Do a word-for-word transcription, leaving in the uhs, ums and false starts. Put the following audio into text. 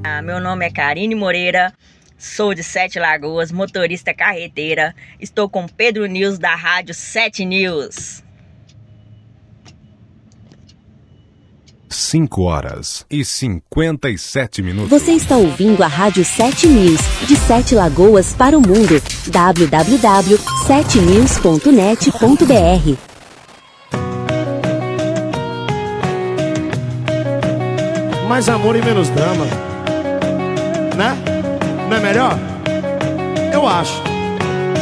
Meu nome é Karine Moreira, sou de Sete Lagoas, motorista carreteira. Estou com Pedro News da Rádio Sete News. cinco horas e cinquenta e sete minutos. Você está ouvindo a Rádio Sete News, de Sete Lagoas para o mundo. w w w ponto sete news ponto net ponto b r. Mais amor e menos drama, né? Não é melhor? Eu acho.